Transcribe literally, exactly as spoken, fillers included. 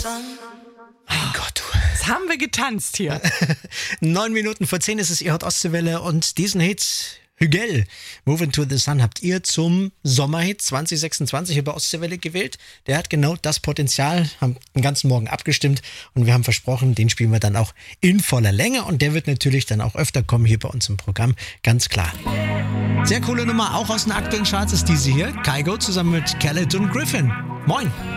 Mein Gott, du. Jetzt haben wir getanzt hier. Neun Minuten vor zehn ist es, ihr hört Ostseewelle und diesen Hit, Hügel, Moving to the Sun, habt ihr zum Sommerhit zwanzig sechsundzwanzig über Ostseewelle gewählt. Der hat genau das Potenzial, haben den ganzen Morgen abgestimmt und wir haben versprochen, den spielen wir dann auch in voller Länge und der wird natürlich dann auch öfter kommen hier bei uns im Programm, ganz klar. Sehr coole Nummer, auch aus den aktuellen Charts ist diese hier, Kygo zusammen mit Caledon Griffin. Moin!